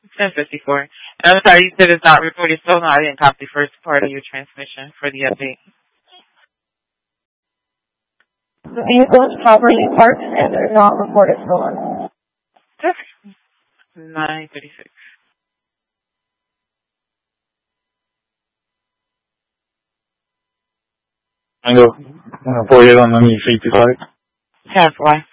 10:54. And I'm sorry, you said it's not reported stolen. I didn't copy the first part of your transmission for the update. The vehicle is properly parked and they're not reported stolen. Perfect. 9:36. Tango 148 on the 55. Halfway.